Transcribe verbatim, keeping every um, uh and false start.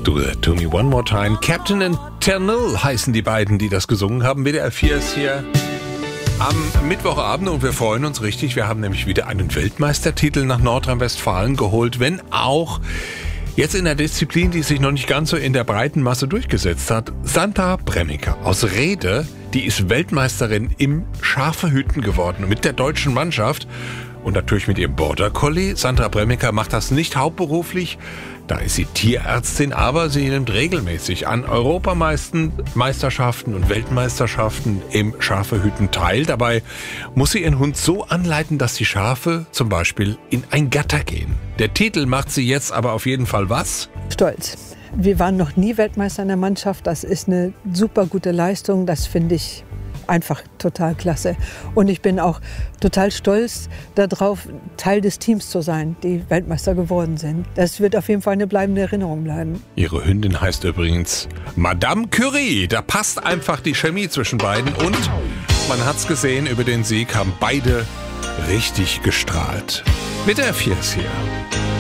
Do That To Me One More Time. Captain and Ternil heißen die beiden, die das gesungen haben. W D R vier ist hier am Mittwochabend und wir freuen uns richtig. Wir haben nämlich wieder einen Weltmeistertitel nach Nordrhein-Westfalen geholt, wenn auch jetzt in der Disziplin, die sich noch nicht ganz so in der breiten Masse durchgesetzt hat. Sandra Bremmiker aus Rhede, die ist Weltmeisterin im Schafehüten geworden mit der deutschen Mannschaft. Und natürlich mit ihrem Border Collie. Sandra Bremmiker macht das nicht hauptberuflich. Da ist sie Tierärztin, aber sie nimmt regelmäßig an Europameisterschaften und Weltmeisterschaften im Schafehüten teil. Dabei muss sie ihren Hund so anleiten, dass die Schafe zum Beispiel in ein Gatter gehen. Der Titel macht sie jetzt aber auf jeden Fall was? Stolz. Wir waren noch nie Weltmeister in der Mannschaft. Das ist eine super gute Leistung. Das finde ich einfach total klasse. Und ich bin auch total stolz darauf, Teil des Teams zu sein, die Weltmeister geworden sind. Das wird auf jeden Fall eine bleibende Erinnerung bleiben. Ihre Hündin heißt übrigens Madame Curie. Da passt einfach die Chemie zwischen beiden. Und man hat's gesehen, über den Sieg haben beide richtig gestrahlt. Mit der vier ist hier.